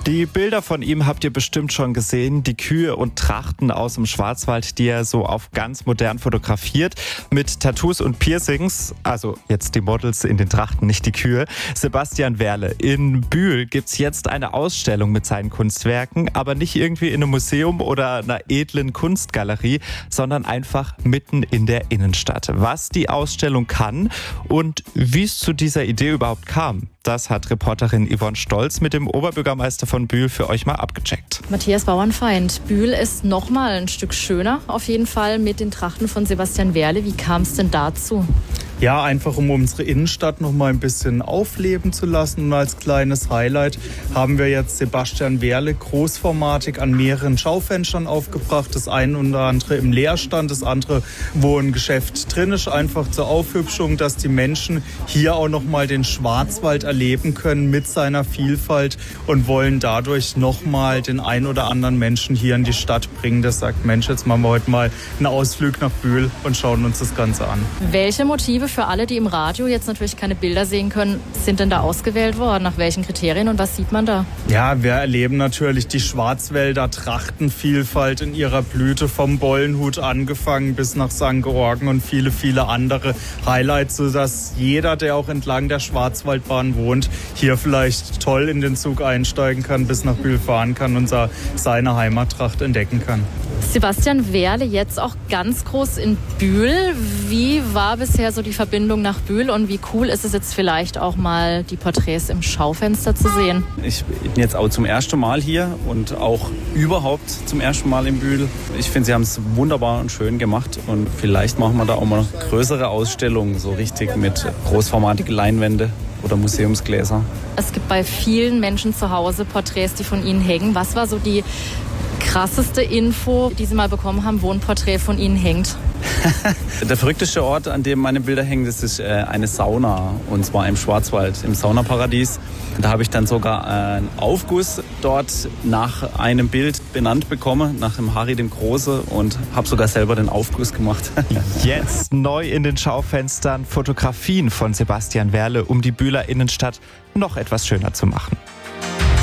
Die Bilder von ihm habt ihr bestimmt schon gesehen. Die Kühe und Trachten aus dem Schwarzwald, die er so auf ganz modern fotografiert. Mit Tattoos und Piercings. Also jetzt die Models in den Trachten, nicht die Kühe. Sebastian Werle. In Bühl gibt's jetzt eine Ausstellung mit seinen Kunstwerken. Aber nicht irgendwie in einem Museum oder einer edlen Kunstgalerie, sondern einfach mitten in der Innenstadt. Was die Ausstellung kann und wie es zu dieser Idee überhaupt kam, das hat Reporterin Yvonne Stolz mit dem Oberbürgermeister von Bühl für euch mal abgecheckt. Matthias Bauernfeind, Bühl ist noch mal ein Stück schöner, auf jeden Fall mit den Trachten von Sebastian Werle. Wie kam es denn dazu? Ja, einfach um unsere Innenstadt noch mal ein bisschen aufleben zu lassen. Und als kleines Highlight haben wir jetzt Sebastian Werle großformatig an mehreren Schaufenstern aufgebracht. Das eine unter anderem im Leerstand, das andere, wo ein Geschäft drin ist, einfach zur Aufhübschung, dass die Menschen hier auch noch mal den Schwarzwald erleben können mit seiner Vielfalt und wollen dadurch noch mal den ein oder anderen Menschen hier in die Stadt bringen, der sagt, Mensch, jetzt machen wir heute mal einen Ausflug nach Bühl und schauen uns das Ganze an. Welche Motive für alle, die im Radio jetzt natürlich keine Bilder sehen können, sind denn da ausgewählt worden? Nach welchen Kriterien und was sieht man da? Ja, wir erleben natürlich die Schwarzwälder Trachtenvielfalt in ihrer Blüte, vom Bollenhut angefangen bis nach St. Georgen und viele, viele andere Highlights, sodass jeder, der auch entlang der Schwarzwaldbahn wohnt, hier vielleicht toll in den Zug einsteigen kann, bis nach Bühl fahren kann und seine Heimattracht entdecken kann. Sebastian Werle jetzt auch ganz groß in Bühl. Wie war bisher so die Verbindung nach Bühl und wie cool ist es jetzt vielleicht auch mal die Porträts im Schaufenster zu sehen? Ich bin jetzt auch zum ersten Mal hier und auch überhaupt zum ersten Mal in Bühl. Ich finde, sie haben es wunderbar und schön gemacht und vielleicht machen wir da auch mal noch größere Ausstellungen, so richtig mit großformatigen Leinwände oder Museumsgläser. Es gibt bei vielen Menschen zu Hause Porträts, die von ihnen hängen. Was war so die krasseste Info, die Sie mal bekommen haben, wo ein Porträt von Ihnen hängt? Der verrückteste Ort, an dem meine Bilder hängen, das ist eine Sauna, und zwar im Schwarzwald, im Saunaparadies. Da habe ich dann sogar einen Aufguss dort nach einem Bild benannt bekommen, nach dem Harry dem Große, und habe sogar selber den Aufguss gemacht. Jetzt neu in den Schaufenstern Fotografien von Sebastian Werle, um die Bühler Innenstadt noch etwas schöner zu machen.